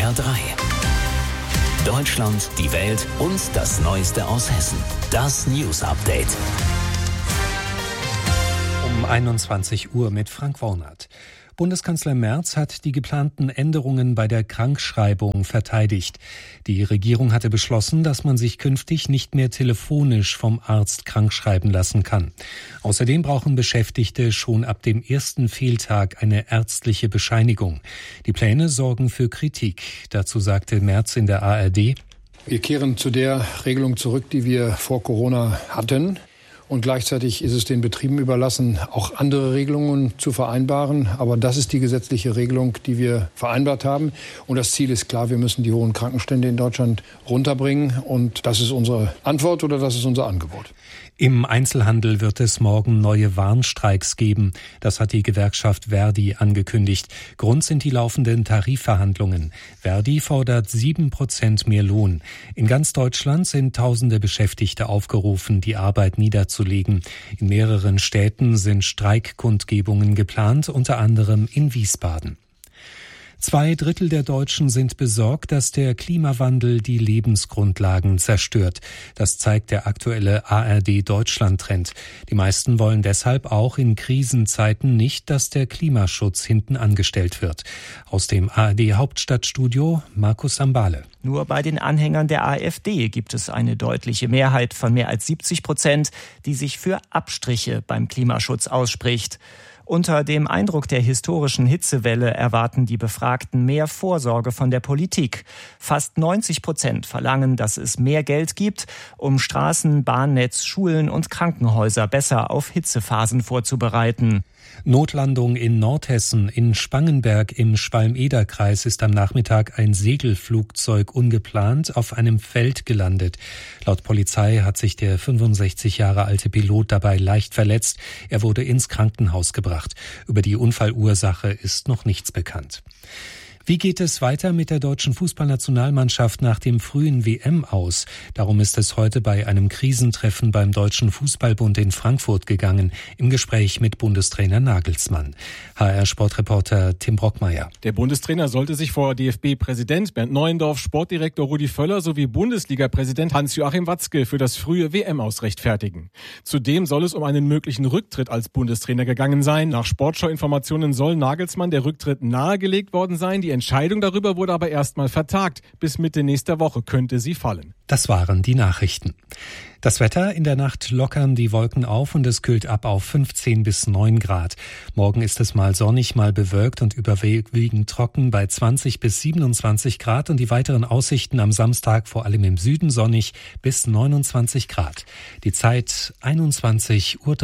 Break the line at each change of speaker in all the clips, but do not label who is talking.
HR3. Deutschland, die Welt und das Neueste aus Hessen. Das News Update.
Um 21 Uhr mit Frank Wornert. Bundeskanzler Merz hat die geplanten Änderungen bei der Krankschreibung verteidigt. Die Regierung hatte beschlossen, dass man sich künftig nicht mehr telefonisch vom Arzt krankschreiben lassen kann. Außerdem brauchen Beschäftigte schon ab dem ersten Fehltag eine ärztliche Bescheinigung. Die Pläne sorgen für Kritik. Dazu sagte Merz in der ARD:
Wir kehren zu der Regelung zurück, die wir vor Corona hatten. Und gleichzeitig ist es den Betrieben überlassen, auch andere Regelungen zu vereinbaren. Aber das ist die gesetzliche Regelung, die wir vereinbart haben. Und das Ziel ist klar, wir müssen die hohen Krankenstände in Deutschland runterbringen. Und das ist unsere Antwort oder das ist unser Angebot.
Im Einzelhandel wird es morgen neue Warnstreiks geben. Das hat die Gewerkschaft Verdi angekündigt. Grund sind die laufenden Tarifverhandlungen. Verdi fordert 7% mehr Lohn. In ganz Deutschland sind tausende Beschäftigte aufgerufen, die Arbeit niederzulegen. In mehreren Städten sind Streikkundgebungen geplant, unter anderem in Wiesbaden. 2/3 der Deutschen sind besorgt, dass der Klimawandel die Lebensgrundlagen zerstört. Das zeigt der aktuelle ARD-Deutschland-Trend. Die meisten wollen deshalb auch in Krisenzeiten nicht, dass der Klimaschutz hinten angestellt wird. Aus dem ARD-Hauptstadtstudio Markus Sambale.
Nur bei den Anhängern der AfD gibt es eine deutliche Mehrheit von mehr als 70%, die sich für Abstriche beim Klimaschutz ausspricht. Unter dem Eindruck der historischen Hitzewelle erwarten die Befragten mehr Vorsorge von der Politik. Fast 90% verlangen, dass es mehr Geld gibt, um Straßen, Bahnnetz, Schulen und Krankenhäuser besser auf Hitzephasen vorzubereiten.
Notlandung in Nordhessen. In Spangenberg im Schwalm-Eder-Kreis ist am Nachmittag ein Segelflugzeug ungeplant auf einem Feld gelandet. Laut Polizei hat sich der 65 Jahre alte Pilot dabei leicht verletzt. Er wurde ins Krankenhaus gebracht. Über die Unfallursache ist noch nichts bekannt. Wie geht es weiter mit der deutschen Fußballnationalmannschaft nach dem frühen WM aus? Darum ist es heute bei einem Krisentreffen beim Deutschen Fußballbund in Frankfurt gegangen, im Gespräch mit Bundestrainer Nagelsmann. HR-Sportreporter Tim Brockmeier.
Der Bundestrainer sollte sich vor DFB-Präsident Bernd Neuendorf, Sportdirektor Rudi Völler sowie Bundesliga-Präsident Hans-Joachim Watzke für das frühe WM-Aus rechtfertigen. Zudem soll es um einen möglichen Rücktritt als Bundestrainer gegangen sein. Nach Sportschau-Informationen soll Nagelsmann der Rücktritt nahegelegt worden sein. Die Entscheidung darüber wurde aber erstmal vertagt. Bis Mitte nächster Woche könnte sie fallen.
Das waren die Nachrichten. Das Wetter: in der Nacht lockern die Wolken auf und es kühlt ab auf 15 bis 9 Grad. Morgen ist es mal sonnig, mal bewölkt und überwiegend trocken bei 20 bis 27 Grad und die weiteren Aussichten am Samstag vor allem im Süden sonnig bis 29 Grad. Die Zeit 21:03 Uhr.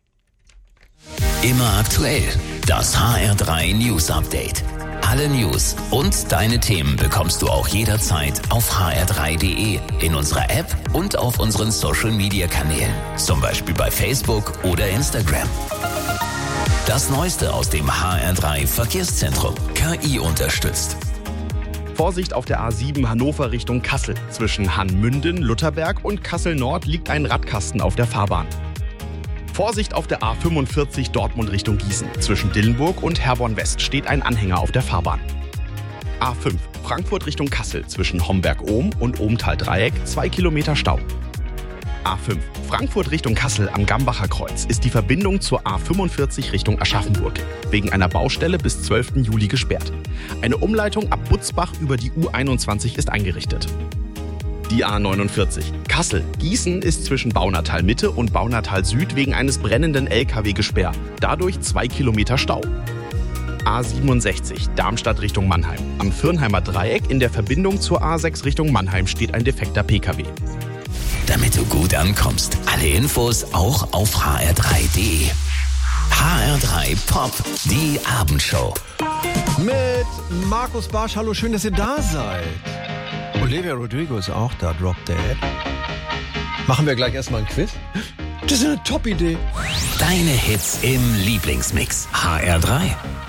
Immer aktuell. Das HR3 News Update. Alle News und deine Themen bekommst du auch jederzeit auf hr3.de, in unserer App und auf unseren Social-Media-Kanälen. Zum Beispiel bei Facebook oder Instagram. Das Neueste aus dem HR3 Verkehrszentrum. KI unterstützt.
Vorsicht auf der A7 Hannover Richtung Kassel. Zwischen Hannmünden, Lutherberg und Kassel Nord liegt ein Radkasten auf der Fahrbahn. Vorsicht auf der A45 Dortmund Richtung Gießen. Zwischen Dillenburg und Herborn West steht ein Anhänger auf der Fahrbahn. A5 Frankfurt Richtung Kassel. Zwischen Homberg-Ohm und Ohmtal-Dreieck 2 Kilometer Stau. A5 Frankfurt Richtung Kassel am Gambacher Kreuz ist die Verbindung zur A45 Richtung Aschaffenburg wegen einer Baustelle bis 12. Juli gesperrt. Eine Umleitung ab Butzbach über die U21 ist eingerichtet. Die A49 Kassel-Gießen ist zwischen Baunatal Mitte und Baunatal Süd wegen eines brennenden LKW gesperrt. Dadurch 2 Kilometer Stau. A67 Darmstadt Richtung Mannheim. Am Firnheimer Dreieck in der Verbindung zur A6 Richtung Mannheim steht ein defekter PKW.
Damit du gut ankommst. Alle Infos auch auf hr3.de. HR3 Pop, die Abendshow.
Mit Markus Barsch. Hallo, schön, dass ihr da seid. Olivia Rodrigo ist auch da, Drop Dead. Machen wir gleich erstmal ein Quiz? Das ist eine Top-Idee.
Deine Hits im Lieblingsmix. HR3.